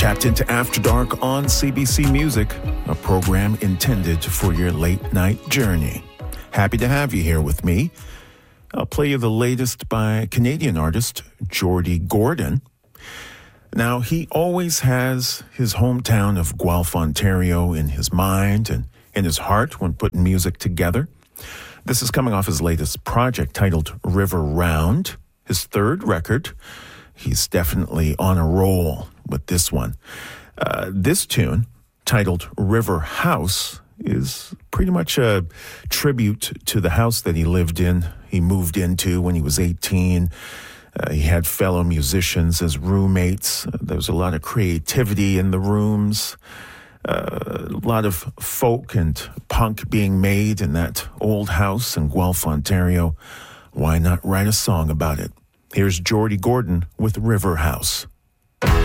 Tapped into After Dark on CBC Music, a program intended for your late night journey. Happy to have you here with me. I'll play you the latest by Canadian artist Geordie Gordon. Now, he always has his hometown of Guelph, Ontario in his mind and in his heart when putting music together. This is coming off his latest project titled River Round, his third record. He's definitely on a roll with this one. This tune, titled River House, is pretty much a tribute to the house that he lived in. He moved into when he was 18. He had fellow musicians as roommates. There was a lot of creativity in the rooms. A lot of folk and punk being made in that old house in Guelph, Ontario. Why not write a song about it? Here's Geordie Gordon with River House.